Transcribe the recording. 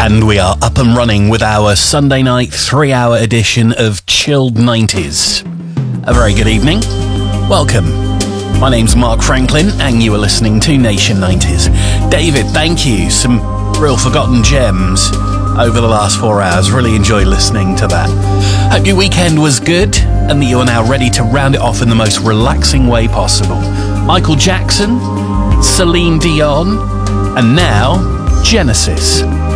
And we are up and running with our Sunday night 3-hour edition of Chilled 90s. A very good evening. Welcome. My name's Mark Franklin and you are listening to Nation 90s. David, thank you. Some real forgotten gems over the last 4 hours. Really enjoyed listening to that. Hope your weekend was good and that you are now ready to round it off in the most relaxing way possible. Michael Jackson, Celine Dion, and now Genesis.